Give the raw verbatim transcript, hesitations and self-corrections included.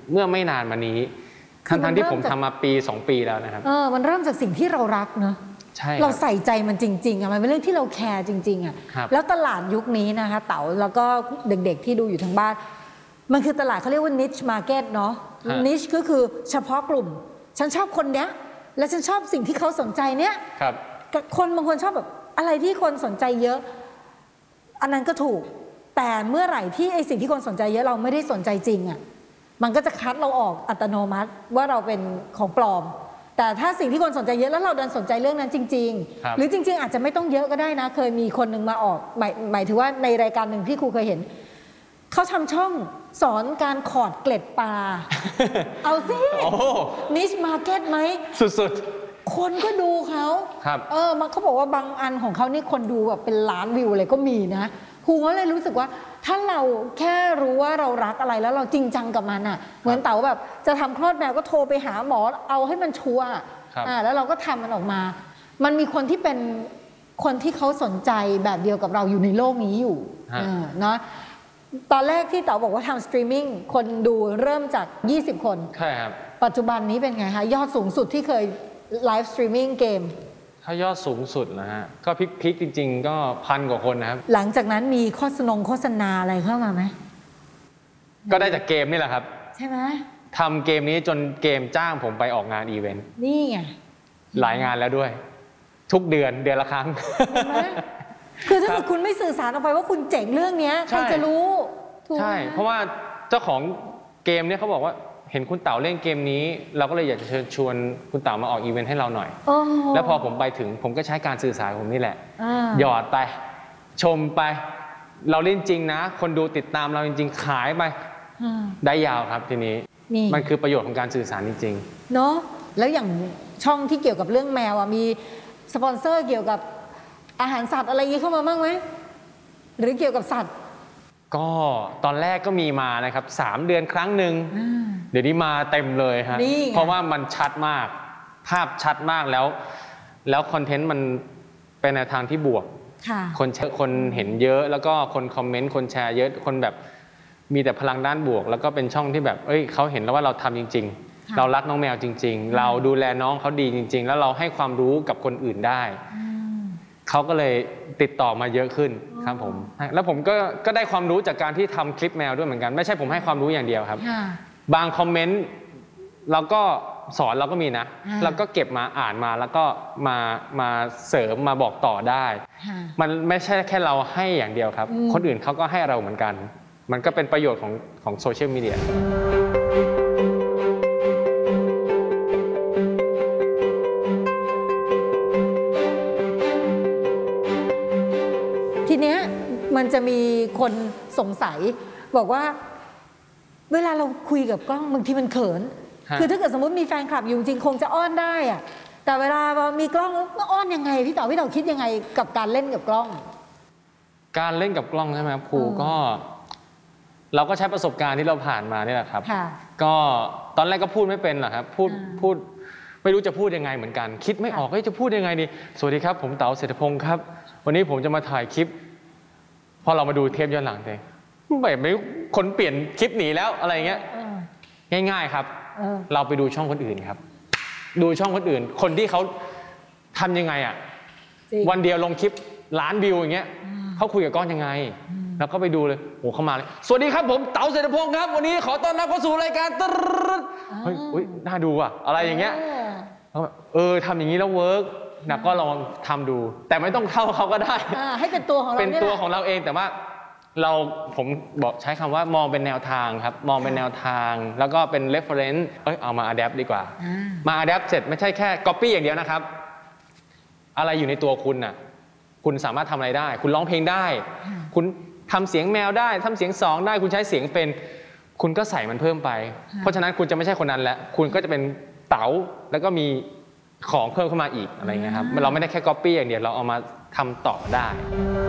เมื่อไม่นานมานี้ทั้งที่ผมทำมาปีสองปีแล้วนะครับเออมันเริ่มจากสิ่งที่เรารักเนอะใช่เราใส่ใจมันจริงๆอ่ะมันเป็นเรื่องที่เราแคร์จริงๆอ่ะแล้วตลาดยุคนี้นะคะเต๋าแล้วก็เด็กๆที่ดูอยู่ทางบ้านมันคือตลาดเขาเรียกว่า niche market เนาะ niche ก็คือเฉพาะกลุ่มฉันชอบคนเนี้ยและฉันชอบสิ่งที่เขาสนใจเนี้ยคนบางคนชอบแบบอะไรที่คนสนใจเยอะอันนั้นก็ถูกแต่เมื่อไหร่ที่ไอสิ่งที่คนสนใจเยอะเราไม่ได้สนใจจริงอ่ะมันก็จะคัดเราออกอัตโนมัติว่าเราเป็นของปลอมแต่ถ้าสิ่งที่คนสนใจเยอะแล้วเราดันสนใจเรื่องนั้นจริงๆหรือจริงๆอาจจะไม่ต้องเยอะก็ได้นะเคยมีคนหนึ่งมาออกหมายหมายถึงว่าในรายการหนึ่งที่ครูเคยเห็นเขาทำช่องสอนการขอดเกล็ดปลา เอาสินิชมาร์เก็ตไหมสุดๆคนก็ดูเขาเออมันเขาบอกว่าบางอันของเขานี่คนดูแบบเป็นล้านวิวเลยก็มีนะครูก็เลยรู้สึกว่าถ้าเราแค่รู้ว่าเรารักอะไรแล้วเราจริงจังกับมันอ่ะเหมือนเต๋าแบบจะทำคลอดแมวก็โทรไปหาหมอเอาให้มันชัวร์อ่าแล้วเราก็ทำมันออกมามันมีคนที่เป็นคนที่เขาสนใจแบบเดียวกับเราอยู่ในโลกนี้อยู่เนาะตอนแรกที่เต๋าบอกว่าทำสตรีมมิ่งคนดูเริ่มจากยี่สิบคนใช่ครับปัจจุบันนี้เป็นไงคะยอดสูงสุดที่เคยไลฟ์สตรีมมิ่งเกมถ้ายอดสูงสุดนะฮะก็พิกๆจริงๆก็พันกว่าคนนะครับหลังจากนั้นมีโฆษณาโฆษณาอะไรเข้ามาไหมก็ได้จากเกมนี่แหละครับใช่ไหมทำเกมนี้จนเกมจ้างผมไปออกงานอีเวนต์นี่ไงหลายงานแล้วด้วยทุกเดือนเดือนละครั้งคือถ้าเกิดคุณไม่สื่อสารออกไปว่าคุณเจ๋งเรื่องนี้ใครจะรู้ใช่เพราะว่าเจ้าของเกมเนี่ยเขาบอกว่าเห็นคุณเต๋าเล่นเกมนี้เราก็เลยอยากจะเชิญชวนคุณเต๋ามาออกอีเวนต์ให้เราหน่อยแล้วพอผมไปถึงผมก็ใช้การสื่อสารผมนี่แหละหยอดไปชมไปเราเล่นจริงนะคนดูติดตามเราจริงๆขายไปได้ยาวครับทีนี้มันคือประโยชน์ของการสื่อสารจริงๆเนาะแล้วอย่างช่องที่เกี่ยวกับเรื่องแมวอ่ะมีสปอนเซอร์เกี่ยวกับอาหารสัตว์อะไรอย่างนี้เข้ามาบ้างไหมหรือเกี่ยวกับสัตว์ก็ตอนแรกก็มีมานะครับสามเดือนครั้งหนึ่งเดี๋ยวนี้มาเต็มเลยฮะเพราะว่ามันชัดมากภาพชัดมากแล้วแล้วคอนเทนต์มันเป็นในทางที่บวกคนคนเห็นเยอะแล้วก็คนคอมเมนต์คนแชร์เยอะคนแบบมีแต่พลังด้านบวกแล้วก็เป็นช่องที่แบบเอ้ยเขาเห็นแล้วว่าเราทำจริงๆเรารักน้องแมวจริงๆเราดูแลน้องเขาดีจริงๆแล้วเราให้ความรู้กับคนอื่นได้เขาก็เลยติดต่อมาเยอะขึ้นครับผมแล้วผมก็ก็ได้ความรู้จากการที่ทำคลิปแมวด้วยเหมือนกันไม่ใช่ผมให้ความรู้อย่างเดียวครับบางคอมเมนต์เราก็สอนเราก็มีนะเราก็เก็บมาอ่านมาแล้วก็มามาเสริมมาบอกต่อได้มันไม่ใช่แค่เราให้อย่างเดียวครับคนอื่นเขาก็ให้เราเหมือนกันมันก็เป็นประโยชน์ของของโซเชียลมีเดียทีเนี้ยมันจะมีคนสงสัยบอกว่าเวลาเราคุยกับกล้องบางทีมันเขินคือถ้าเกิดสมมติมีแฟนคลับอยู่จริงคงจะอ้อนได้อะแต่เวลามีกล้องก็อ้อนยังไงพี่เต๋อพี่เต๋อคิดยังไงกับการเล่นกับกล้องการเล่นกับกล้องใช่ไหมครับครูก็เราก็ใช้ประสบการณ์ที่เราผ่านมานี่แหละครับก็ตอนแรกก็พูดไม่เป็นหรอกครับพูดพูดไม่รู้จะพูดยังไงเหมือนกันคิดไม่ออกว่าจะพูดยังไงดีสวัสดีครับผมเต๋าเศรษฐพงศ์ครับวันนี้ผมจะมาถ่ายคลิปพอเรามาดูเทปย้อนหลังเองแบบไม่คนเปลี่ยนคลิปหนีแล้วอะไรเงี้ยง่ายๆครับเราไปดูช่องคนอื่นครับดูช่องคนอื่นคนที่เขาทำยังไงอ่ะวันเดียวลงคลิปล้านวิวอย่างเงี้ยเขาคุยกับกล้องยังไงแล้วก็ไปดูเลยโอ้เข้ามาเลยสวัสดีครับผมเต๋าเศรษฐพงศ์ครับวันนี้ขอต้อนรับเข้าสู่รายการตึ๊ดเฮ้ยอุ้ยน่าดูอ่ะอะไรอย่างเงี้ยเออทำอย่างนี้แล้วเวิร์กนะก็ลองทำดูแต่ไม่ต้องเข้าเขาก็ได้ให้เป็นตัวของเราเป็นตัวของเราเองแต่ว่าเราผมบอกใช้คำว่ามองเป็นแนวทางครับมองเป็นแนวทางแล้วก็เป็น reference เอ้ยเอามา adapt ดีกว่ามา adapt เสร็จไม่ใช่แค่ copy อย่างเดียวนะครับอะไรอยู่ในตัวคุณน่ะคุณสามารถทำอะไรได้คุณร้องเพลงได้คุณทำเสียงแมวได้ทำเสียงสองได้คุณใช้เสียงเป็นคุณก็ใส่มันเพิ่มไปเพราะฉะนั้นคุณจะไม่ใช่คนนั้นแล้วคุณก็จะเป็นเต๋าแล้วก็มีของเพิ่มเข้ามาอีกอะไรเงี้ยครับเราไม่ได้แค่ copy อย่างเดียวเราเอามาทำต่อได้